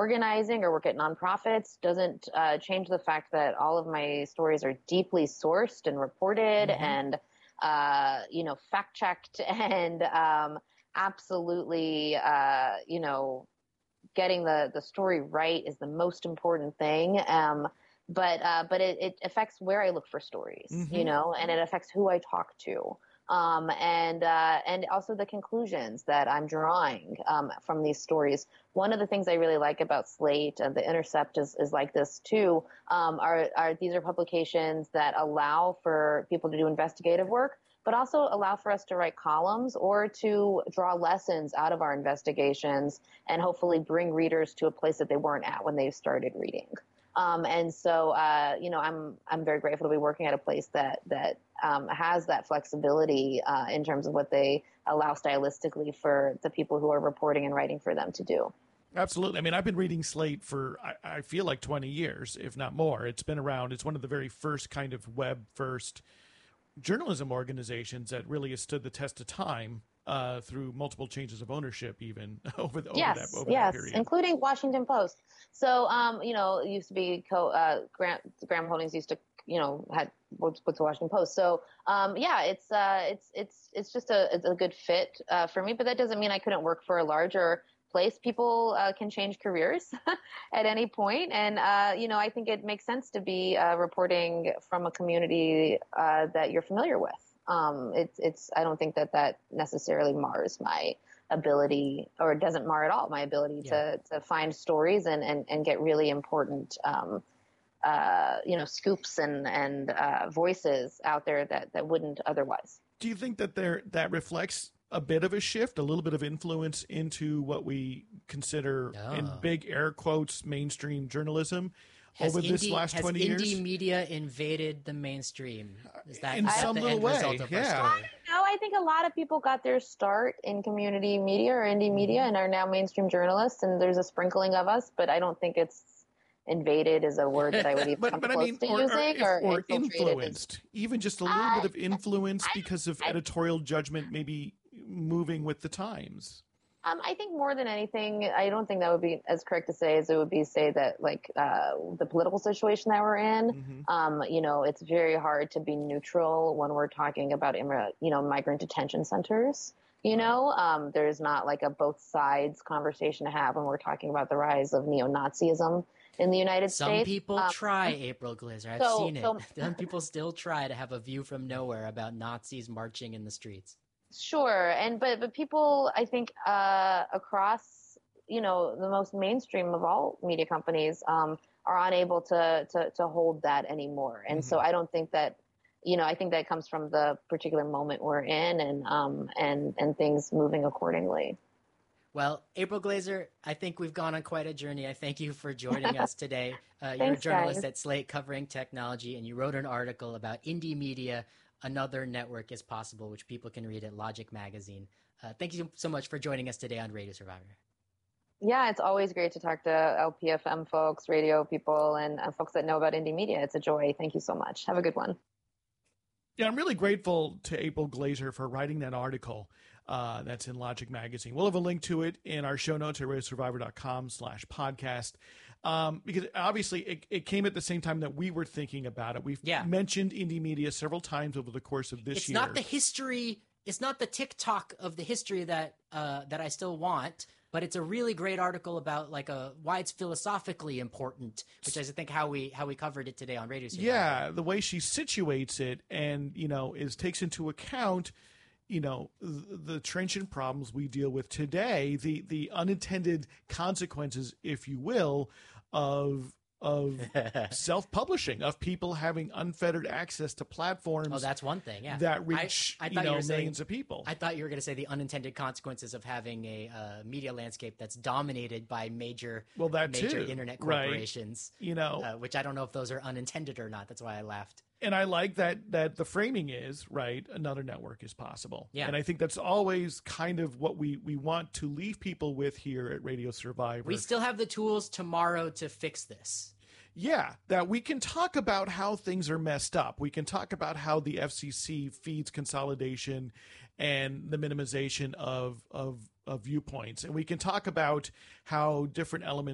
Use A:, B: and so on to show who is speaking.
A: organizing or work at nonprofits doesn't change the fact that all of my stories are deeply sourced and reported and, fact checked and absolutely, getting the story right is the most important thing. But it affects where I look for stories, and it affects who I talk to. And also the conclusions that I'm drawing from these stories. One of the things I really like about Slate and The Intercept is like this too. These are publications that allow for people to do investigative work, but also allow for us to write columns or to draw lessons out of our investigations and hopefully bring readers to a place that they weren't at when they started reading. And so, I'm very grateful to be working at a place that has that flexibility in terms of what they allow stylistically for the people who are reporting and writing for them to do.
B: Absolutely. I mean, I've been reading Slate for, I feel like 20 years, if not more. It's been around. It's one of the very first kind of web-first journalism organizations that really has stood the test of time. Through multiple changes of ownership, even over that period,
A: including Washington Post. So, it used to be Graham Holdings used to, had what's the Washington Post. So, it's just a good fit for me. But that doesn't mean I couldn't work for a larger place. People can change careers at any point, and I think it makes sense to be reporting from a community that you're familiar with. I don't think that necessarily mars my ability, or it doesn't mar at all my ability to find stories and get really important, scoops and voices out there that wouldn't otherwise.
B: Do you think that reflects a bit of a shift, a little bit of influence into what we consider, in big air quotes, mainstream journalism? Over this last 20 years?
C: Has indie media invaded the mainstream? Is that
B: in some little way?
C: Result of our story?
A: I think a lot of people got their start in community media or indie media and are now mainstream journalists, and there's a sprinkling of us, but I don't think it's invaded is a word that I would even come close to using.
B: Or influenced. Even just a little bit of influence because of editorial judgment maybe moving with the times.
A: I think more than anything, I don't think that would be as correct to say as it would be say that the political situation that we're in, it's very hard to be neutral when we're talking about, migrant detention centers. There's not like a both sides conversation to have when we're talking about the rise of neo-Nazism in the United States.
C: Some people try, April Glaser. I've seen it. Some people still try to have a view from nowhere about Nazis marching in the streets.
A: Sure. But people, I think, across, the most mainstream of all media companies, are unable to hold that anymore. And so I don't think that, I think that comes from the particular moment we're in and things moving accordingly.
C: Well, April Glaser, I think we've gone on quite a journey. I thank you for joining us today. You're a journalist at Slate covering technology, and you wrote an article about indie media. Another network is possible, which people can read at Logic Magazine. Thank you so much for joining us today on Radio Survivor.
A: Yeah, it's always great to talk to LPFM folks, radio people, and folks that know about indie media. It's a joy. Thank you so much. Have a good one.
B: Yeah, I'm really grateful to April Glaser for writing that article that's in Logic Magazine. We'll have a link to it in our show notes at radiosurvivor.com/podcast. Because obviously it came at the same time that we were thinking about it. We've mentioned indie media several times over the course of this year.
C: It's not the history. It's not the TikTok of the history that I still want, but it's a really great article about why it's philosophically important, which is I think how we covered it today on Radio Survivor.
B: Yeah, the way she situates it and takes into account the trenchant problems we deal with today, the unintended consequences, if you will, of self-publishing, of people having unfettered access to platforms.
C: Oh, that's one thing. Yeah,
B: that reach millions of people.
C: I thought you were going to say the unintended consequences of having a media landscape that's dominated by major internet corporations.
B: Right.
C: Which I don't know if those are unintended or not. That's why I laughed.
B: And I like that the framing is, right, another network is possible.
C: Yeah.
B: And I think that's always kind of what we want to leave people with here at Radio Survivor.
C: We still have the tools tomorrow to fix this.
B: Yeah, that we can talk about how things are messed up. We can talk about how the FCC feeds consolidation and the minimization of viewpoints. And we can talk about how different elements